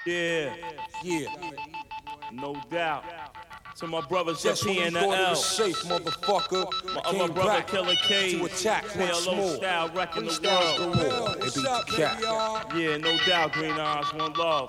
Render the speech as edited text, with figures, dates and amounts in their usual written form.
Yeah, Yeah. no doubt. To my brothers Just P when you and the thought it L. was safe, motherfucker, My came other brother back Killer K. to attack once PLO more. style wrecking the Freestyles world. galore. They beat the cat. Yeah, no doubt, Green Eyes, one love.